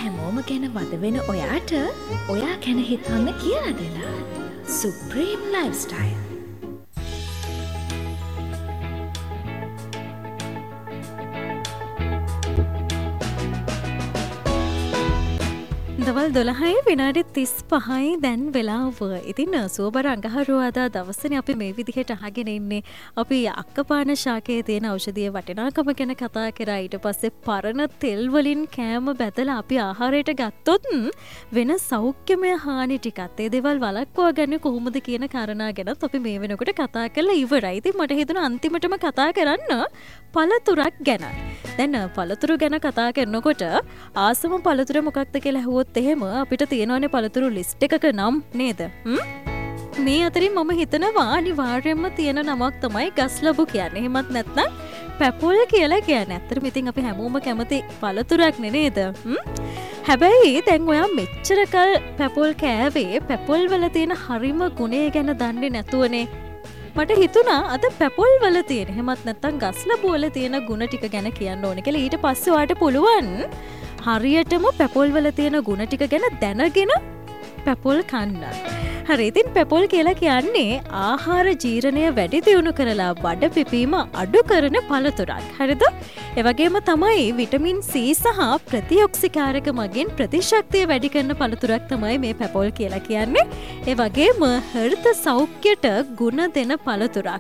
හැමෝම ගැන වද වෙන ඔයාට ඔයා ගැන හිතන්න කියලා දෙලා. Supreme Lifestyle. දවල් 12 විනාඩි 35යි දැන් වෙලාව. ඉතින් සුවබර අඟහරුවාදා දවසනේ අපි මේ විදිහට අහගෙන ඉන්නේ. අපි අක්කපාන ශාකයේ තියෙන ඖෂධීය වටිනාකම ගැන කතා කරා. ඊට පස්සේ පරණ තෙල් වලින් කෑම බැදලා අපි ආහාරයට ගත්තොත් වෙන සෞඛ්‍යමය හානි ටිකත් ඒ දේවල් වළක්වා ගන්න කොහොමද කියන කාරණා ගැනත් අපි මේ වෙනකොට කතා කරලා ඉවරයි. ඉතින් මට හිතුණා අන්තිමටම කතා කරන්න පළතුරක් ගැන. දැන් පළතුරු ගැන කතා කරනකොට ආසම පළතුර මොකක්ද කියලා අහුවොත් එහෙම අපිට තියෙනවනේ පළතුරු ලිස්ට් එකක නම් නේද? මේ අතරින් මම හිතනවා අනිවාර්යයෙන්ම තියෙන නමක් තමයි ගස්ලබු කියන්නේ. එහෙමත් නැත්නම් පැපොල් කියලා කියන්නේ. ඇත්තටම ඉතින් අපි හැමෝම කැමති පළතුරක් නේද? හැබැයි දැන් ඔයා මෙච්චරකල් පැපොල් කෑවේ පැපොල් වල තියෙන හරිම ගුණය ගැන දන්නේ නැතුවනේ. මට හිතුණා අද පැපොල් වල තියෙන එහෙමත් නැත්නම් ගස්ලබු වල තියෙන ගුණ ටික ගැන කියන්න ඕනේ කියලා. ඊට පස්සේ ඔයාට පුළුවන් හරියටම පැපොල් වල තියෙන ගුණ ටික ගැන දැනගෙන පැපොල් කන්න. හරි ඉතින් පැපොල් කියලා කියන්නේ ආහාර ජීර්ණය වැඩි දියුණු කරලා බඩ පිපීම අඩු කරන පළතුරක්. හරිද? ඒ වගේම තමයි විටමින් C සහ ප්‍රතිඔක්සිකාරක මගින් ප්‍රතිශක්තිය වැඩි කරන පළතුරක් තමයි මේ පැපොල් කියලා කියන්නේ. ඒ වගේම හෘද සෞඛ්‍යයට ගුණ දෙන පළතුරක්.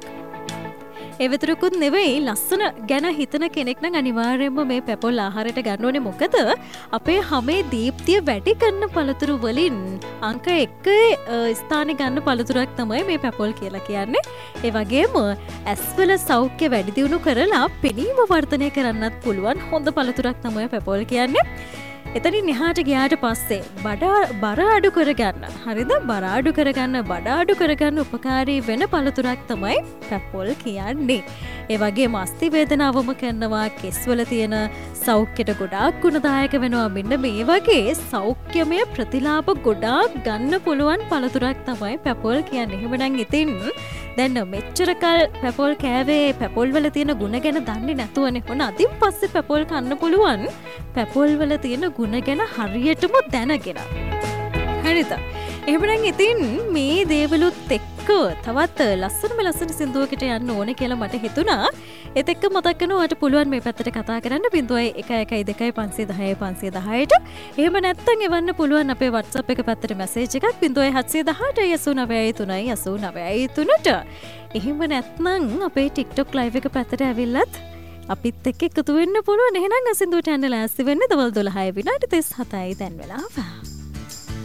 ඒ විතරකුත් නෙවෙයි ලස්සන ගැන හිතන කෙනෙක් නම් අනිවාර්යයෙන්ම මේ පැපොල් ආහාරයට ගන්න ඕනේ. මොකද අපේ හැමේ දීප්තිය වැඩි කරන පළතුරු වලින් අංක 1 ස්ථානෙ ගන්න පළතුරක් තමයි මේ පැපොල් කියලා කියන්නේ. ඒ වගේම ඇස්වල සෞඛ්‍ය වැඩි දියුණු කරලා පෙනීම වර්ධනය කරන්නත් පුළුවන් හොඳ පළතුරක් තමයි පැපොල් කියන්නේ. එතනින් එහාට ගියාට පස්සේ බර අඩු කරගන්න. හරිද? බර අඩු කරගන්න, බඩ අඩු කරගන්න උපකාරී වෙන පළතුරක් තමයි පැපොල් කියන්නේ. ඒ වගේම අස්ථි වේදනාවම කරනවා, කෙස්වල තියෙන සෞඛ්‍යයට ගොඩාක් ගුණදායක වෙනවා. මෙන්න මේ වගේ සෞඛ්‍යමය ප්‍රතිලාභ ගොඩාක් ගන්න පුළුවන් පළතුරක් තමයි පැපොල් කියන්නේ. එහෙමනම් ඉතින් දැන් මෙච්චරකල් පැපොල් කෑවේ පැපොල් වල තියෙන ගුණ ගැන දන්නේ නැතුවනේ. ඔන්න අදින් පස්සේ පැපොල් කන්න පුළුවන්. පැපොල් වල තියෙන ගුණ ගැන හරියටම දැනගෙන. හරිද? එහෙමනම් ඉතින් මේ දේවලුත් එක්ක තවත් ලස්සන සින්දුවකට යන්න ඕනේ කියලා මට හිතුණා. ඒත් එක්ක මතක් කරනවා ඔයාලට පුළුවන් මේ පැත්තට කතා කරන්න 0112 එහෙම නැත්නම් එවන්න පුළුවන් අපේ WhatsApp එක පැත්තට මැසේජ් එකක් 0718898993ට. එහෙම නැත්නම් අපේ TikTok live එක පැත්තට ඇවිල්ලත් අපිත් එක්ක එකතු වෙන්න පුළුවන්. එහෙනම් සින්දුවට යන්න ලෑස්ති වෙන්න. දවල් 12 විනාඩි 37යි දැන් වෙලාව.